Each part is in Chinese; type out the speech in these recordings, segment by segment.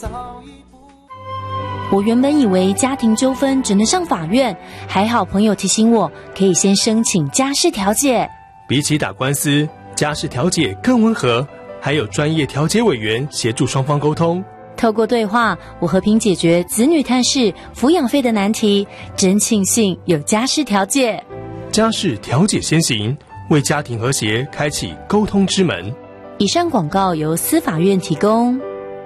我原本以为家庭纠纷只能上法院，还好朋友提醒我，可以先申请家事调解。 比起打官司，家事调解更温和，还有专业调解委员协助双方沟通。 透过对话，我和平解决子女探视、抚养费的难题，真庆幸有家事调解。 家事调解先行，为家庭和谐开启沟通之门。 以上广告由司法院提供。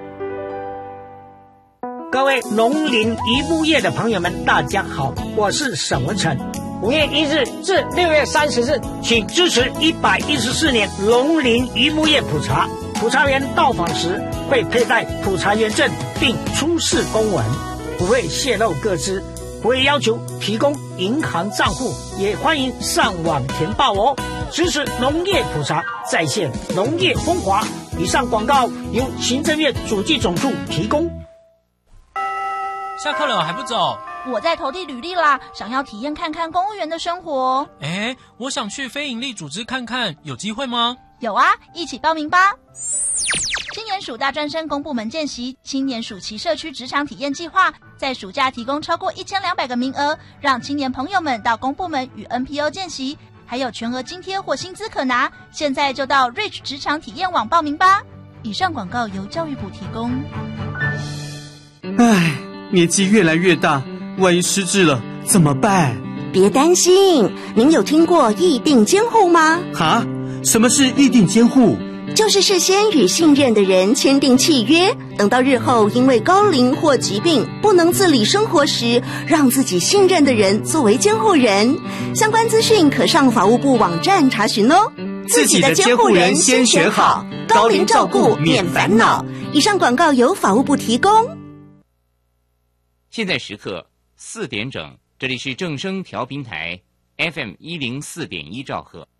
各位农林渔牧业的朋友们，大家好，我是沈文成。5月1日至6月30日，请支持114年农林渔牧业普查。普查员到访时会佩戴普查员证，并出示公文，不会泄露个资，不会要求提供银行账户，也欢迎上网填报哦。支持农业普查，再现农业风华。以上广告由行政院主计总处提供。 下课了还不走？ 我在投递履历啦，想要体验看看公务员的生活。 我想去非营利组织看看，有机会吗？ 有啊，一起报名吧。青年署大专生公部门见习青年暑期社区职场体验计划，在暑假提供超过1200个名额，让青年朋友们到公部门与 NPO 见习，还有全额津贴或薪资可拿。现在就到 Reach 职场体验网报名吧。以上广告由教育部提供。 年纪越来越大，万一失智了怎么办？ 别担心，您有听过议定监护吗？ 什么是议定监护？ 就是事先与信任的人签订契约，等到日后因为高龄或疾病不能自理生活时，让自己信任的人作为监护人。相关资讯可上法务部网站查询哦。 自己的监护人先选好，高龄照顾免烦恼。 以上广告由法务部提供。 现在时刻4点整，这里是正声调频台 FM104.1兆赫。